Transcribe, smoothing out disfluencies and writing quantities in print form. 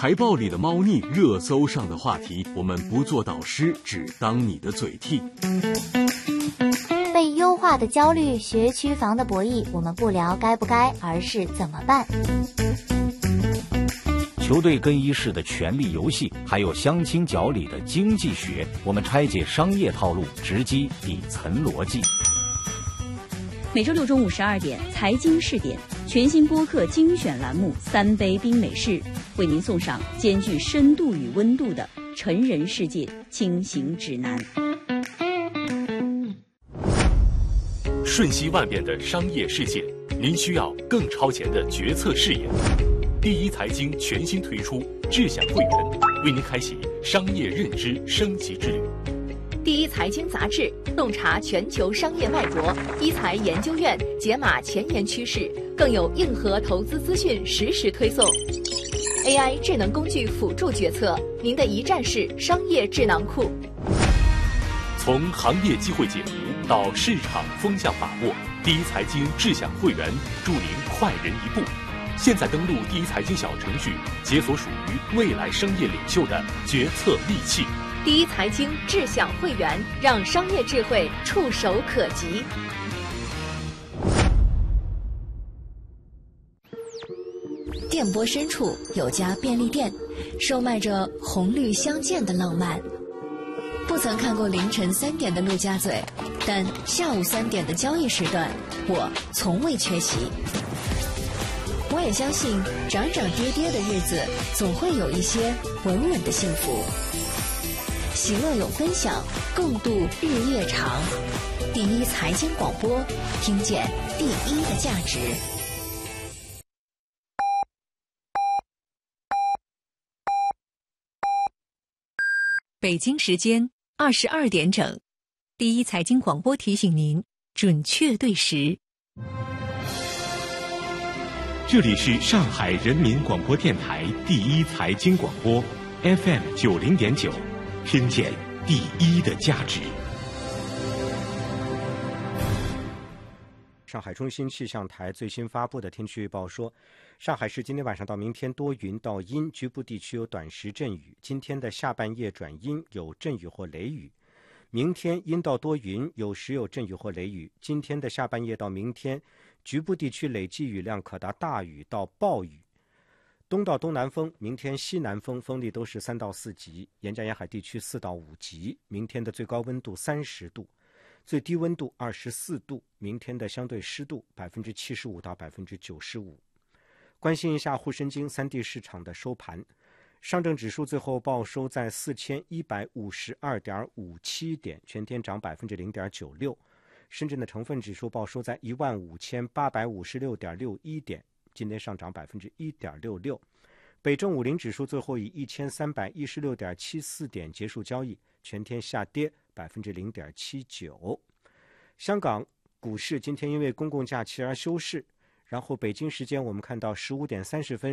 财报里的猫腻，热搜上的话题，我们不做导师，只当你的嘴替。 被优化的焦虑，学区房的博弈，我们不聊该不该，而是怎么办。 球队更衣室的权力游戏，还有相亲角里的经济学，我们拆解商业套路，直击底层逻辑。 每周六中午12点，财经试点全新播客精选栏目《3杯冰美式》，为您送上兼具深度与温度的成人世界轻行指南。 瞬息万变的商业世界，您需要更超前的决策视野。第一财经全新推出智享会员，为您开启商业认知升级之旅。 第一财经杂志洞察全球商业脉搏，一财研究院解码前沿趋势，更有硬核投资资讯实时推送。AI 智能工具辅助决策，您的一站式商业智囊库。 从行业机会解读到市场风向把握，第一财经智享会员助您快人一步。现在登录第一财经小程序，解锁属于未来商业领袖的决策利器。 第一财经智享会员，让商业智慧触手可及。 电波深处有家便利店，售卖着红绿相间的浪漫。不曾看过凌晨3点的陆家嘴，但下午3点的交易时段，我从未缺席。我也相信涨涨跌跌的日子总会有一些稳稳的幸福。喜乐有分享，共度日夜长。第一财经广播，听见第一的价值。 北京时间22点整，第一财经广播提醒您准确对时。 这里是上海人民广播电台第一财经广播 FM 90.9，听见第一的价值。 上海中心气象台最新发布的天气预报说，上海市今天晚上到明天多云到阴，局部地区有短时阵雨。今天的下半夜转阴，有阵雨或雷雨。明天阴到多云，有时有阵雨或雷雨。今天的下半夜到明天，局部地区累计雨量可达大雨到暴雨。东到东南风，明天西南风，风力都是3到4级，沿江沿海地区4到5级。明天的最高温度30度，最低温度24度。明天的相对湿度75%到95%。关心一下沪深京3地市场的收盘。上证指数最后报收在4152.57点，全天涨0.96%。深圳的成分指数报收在15856.61点，今天上涨1.66%。北证50指数最后以1316.74点结束交易，全天下跌0.79%。香港股市今天因为公共假期而休市，然后北京时间我们看到15点30分